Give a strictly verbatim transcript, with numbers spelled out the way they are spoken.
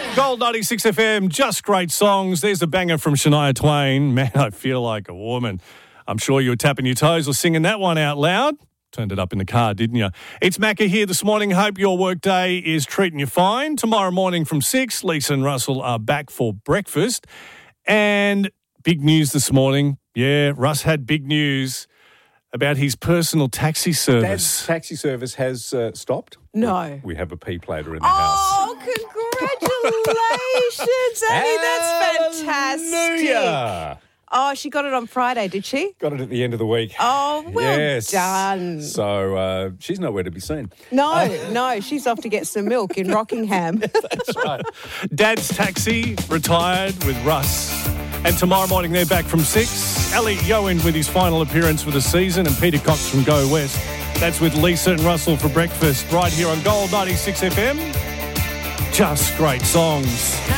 Gold ninety-six F M, just great songs. There's a banger from Shania Twain. Man, I feel like a woman. I'm sure you were tapping your toes or singing that one out loud. Turned it up in the car, didn't you? It's Macca here this morning. Hope your workday is treating you fine. Tomorrow morning from six, Lisa and Russell are back for breakfast. And big news this morning. Yeah, Russ had big news about his personal taxi service. Dad's taxi service has uh, stopped. No. We have a P plater in the house. Oh, congratulations, Annie. That's fantastic. Hallelujah. Oh, she got it on Friday, did she? Got it at the end of the week. Oh, well yes. done. So uh, she's nowhere to be seen. No, no, she's off to get some milk in Rockingham. That's right. Dad's taxi retired with Russ. And tomorrow morning they're back from six. Elliot Yowen with his final appearance for the season and Peter Cox from Go West. That's with Lisa and Russell for breakfast right here on Gold ninety-six F M. Just great songs.